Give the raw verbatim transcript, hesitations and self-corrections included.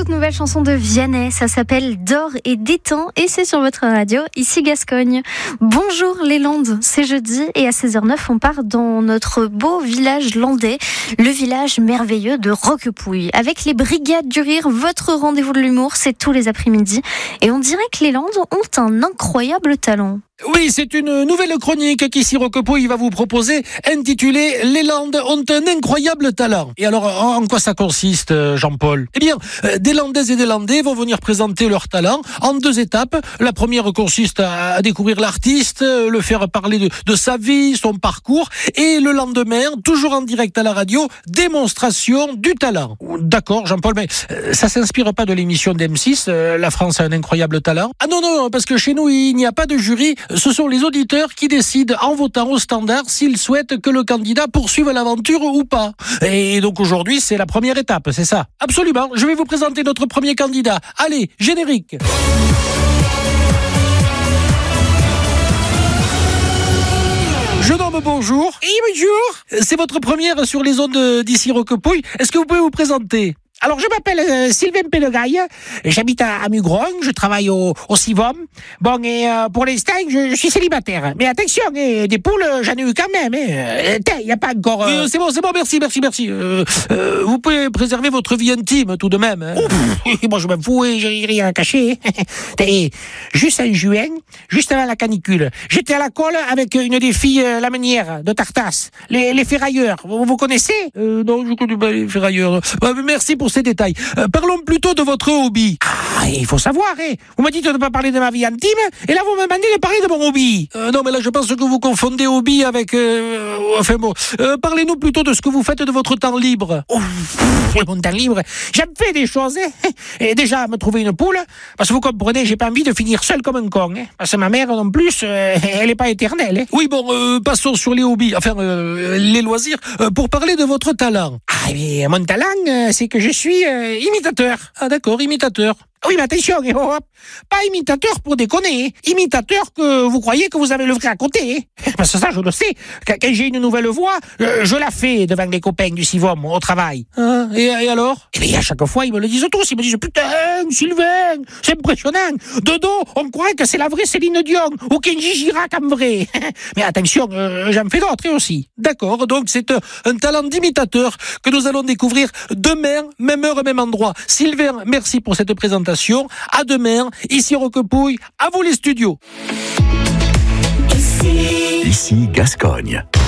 toute nouvelle chanson de Vianney, ça s'appelle Dors et détends et c'est sur votre radio, ici Gascogne. Bonjour les Landes, c'est jeudi et à seize heures neuf on part dans notre beau village landais, le village merveilleux de Roquepouille. Avec les Brigades du Rire, votre rendez-vous de l'humour, c'est tous les après-midi et on dirait que les Landes ont un incroyable talent. Oui, c'est une nouvelle chronique qu'ici Roquepouille va vous proposer, intitulée « Les Landes ont un incroyable talent ». Et alors, en quoi ça consiste, Jean-Paul ? Eh bien, des Landaises et des Landais vont venir présenter leur talent en deux étapes. La première consiste à découvrir l'artiste, le faire parler de, de sa vie, son parcours. Et le lendemain, toujours en direct à la radio, démonstration du talent. D'accord, Jean-Paul, mais ça s'inspire pas de l'émission d'M six, La France a un incroyable talent ? Ah non, non, parce que chez nous, il n'y a pas de jury. Ce sont les auditeurs qui décident en votant au standard s'ils souhaitent que le candidat poursuive l'aventure ou pas. Et donc aujourd'hui, c'est la première étape, c'est ça ? Absolument, je vais vous présenter notre premier candidat. Allez, générique. Je nomme bonjour. Et bonjour. C'est votre première sur les ondes d'ici Roquepouille. Est-ce que vous pouvez vous présenter ? Alors, je m'appelle euh, Sylvain Pellegaille, j'habite à, à Mugron, je travaille au, au Sivom. Bon, et euh, pour l'instant, je, je suis célibataire. Mais attention, eh, des poules, j'en ai eu quand même. Il eh. n'y a pas encore... Euh... Euh, c'est bon, c'est bon, merci, merci, merci. Euh, euh, vous pouvez préserver votre vie intime, tout de même. Hein. Ouf, moi, je m'en fous, hein, j'ai rien à cacher. Et juste en juin, juste avant la canicule, j'étais à la colle avec une des filles euh, lamenières de Tartas, les, les ferrailleurs. Vous, vous connaissez ? euh, Non, je connais pas les ferrailleurs. Euh, merci pour ces détails. Euh, parlons plutôt de votre hobby. Ah, il faut savoir, hein. Vous me dites de ne pas parler de ma vie intime, et là vous me demandez de parler de mon hobby. Euh, non, mais là je pense que vous confondez hobby avec... Euh, enfin bon, euh, parlez-nous plutôt de ce que vous faites de votre temps libre. Oh, mon temps libre, j'aime faire des choses, hein. Et déjà, me trouver une poule, parce que vous comprenez, j'ai pas envie de finir seul comme un con, hein. Parce que ma mère, non plus, euh, elle est pas éternelle, hein. Oui, bon, euh, passons sur les hobbies, enfin, euh, les loisirs, euh, pour parler de votre talent. Ah, mais mon talent, euh, c'est que je suis euh, imitateur. Ah d'accord, imitateur. Oui, mais attention, oh, oh, pas imitateur pour déconner, imitateur que vous croyez que vous avez le vrai à côté. Parce que ça, je le sais. Quand j'ai une nouvelle voix, je la fais devant les copains du Sivom au travail. Ah, et, et alors ? Et bien, à chaque fois, ils me le disent tous. Ils me disent, putain, Sylvain, c'est impressionnant. De dos, on croit que c'est la vraie Céline Dion ou Kenji Girac en vrai. Mais attention, euh, j'en fais d'autres aussi. D'accord, donc c'est un, un talent d'imitateur que nous allons découvrir demain, même heure, même endroit. Sylvain, merci pour cette présentation. À demain, ici Roquepouille, à vous les studios. Ici, ici Gascogne.